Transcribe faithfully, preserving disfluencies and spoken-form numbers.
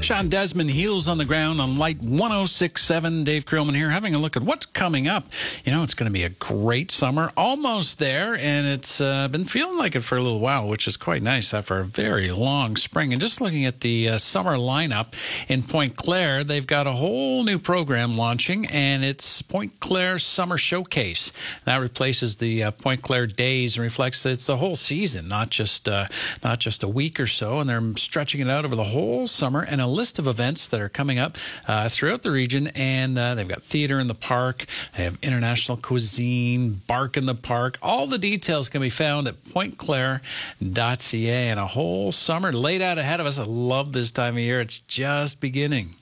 Sean Desmond, Heels on the Ground on Light one oh six point seven. Dave Krillman here, having a look at what's coming up. You know, it's going to be a great summer, almost there, and it's uh, been feeling like it for a little while, which is quite nice after a very long spring. And just looking at the uh, summer lineup in Pointe Claire, they've got a whole new program launching, and it's Pointe Claire Summer Showcase. That replaces the uh, Pointe Claire Days and reflects that it's the whole season, not just uh, not just a week or so, and they're stretching it out over the whole summer, and a list of events that are coming up uh, throughout the region. And uh, they've got theater in the park, they have international cuisine, bark in the park. All the details can be found at pointe claire dot c a, and a whole summer laid out ahead of us. I love this time of year. It's just beginning.